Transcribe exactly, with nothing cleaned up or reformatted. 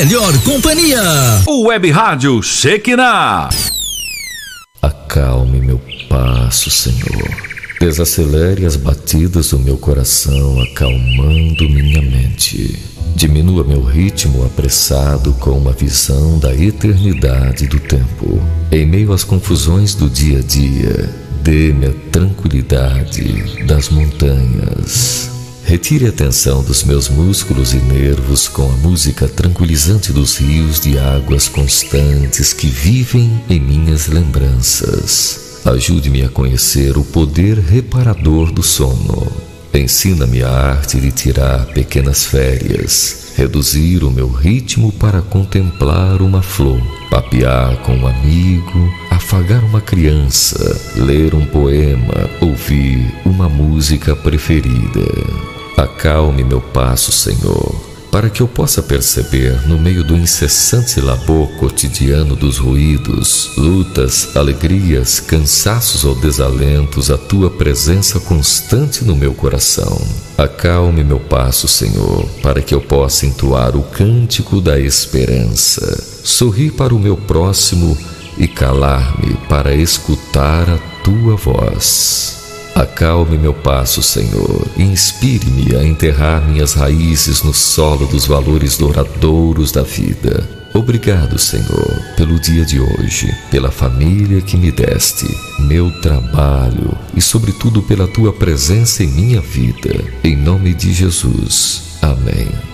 melhor companhia. O Web Rádio Shekinah. Acalme meu passo, Senhor. Desacelere as batidas do meu coração, acalmando minha mente. Diminua meu ritmo apressado com uma visão da eternidade do tempo. Em meio às confusões do dia a dia, dê-me a tranquilidade das montanhas. Retire a tensão dos meus músculos e nervos com a música tranquilizante dos rios de águas constantes que vivem em minhas lembranças. Ajude-me a conhecer o poder reparador do sono. Ensina-me a arte de tirar pequenas férias, reduzir o meu ritmo para contemplar uma flor, papear com um amigo, afagar uma criança, ler um poema, ouvir uma música preferida. Acalme meu passo, Senhor, para que eu possa perceber, no meio do incessante labor cotidiano dos ruídos, lutas, alegrias, cansaços ou desalentos, a Tua presença constante no meu coração. Acalme meu passo, Senhor, para que eu possa entoar o cântico da esperança, sorrir para o meu próximo e calar-me para escutar a Tua voz. Acalme meu passo, Senhor, e inspire-me a enterrar minhas raízes no solo dos valores douradouros da vida. Obrigado, Senhor, pelo dia de hoje, pela família que me deste, meu trabalho e, sobretudo, pela Tua presença em minha vida. Em nome de Jesus. Amém.